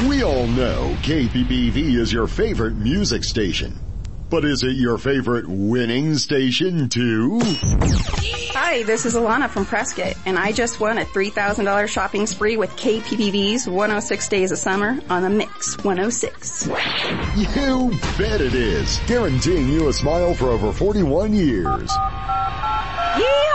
We all know KPPV is your favorite music station. But is it your favorite winning station too? Hi, this is Alana from Prescott, and I just won a $3,000 shopping spree with KPPV's 106 Days of Summer on the Mix 106. You bet it is. Guaranteeing you a smile for over 41 years. Yeah!